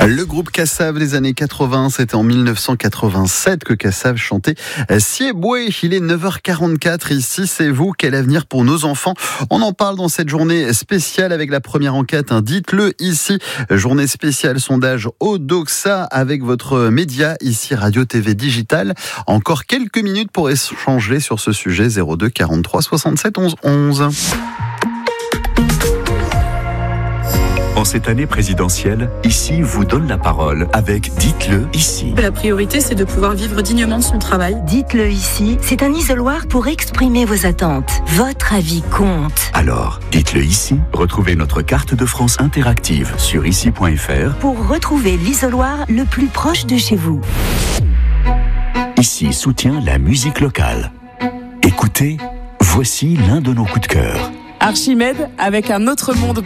Le groupe Kassav des années 80, c'était en 1987 que Kassav chantait Sieboué. Il est 9h44 ici, c'est vous. Quel avenir pour nos enfants? On en parle dans cette journée spéciale avec la première enquête. Dites-le ici. Journée spéciale sondage Odoxa avec votre média ici Radio TV Digital. Encore quelques minutes pour échanger sur ce sujet. 02 43 67 11 11. En cette année présidentielle, ici vous donne la parole avec Dites-le ici. La priorité, c'est de pouvoir vivre dignement de son travail. Dites-le ici, c'est un isoloir pour exprimer vos attentes. Votre avis compte. Alors, dites-le ici. Retrouvez notre carte de France interactive sur ici.fr pour retrouver l'isoloir le plus proche de chez vous. Ici soutient la musique locale. Écoutez, voici l'un de nos coups de cœur. Archimède avec un autre monde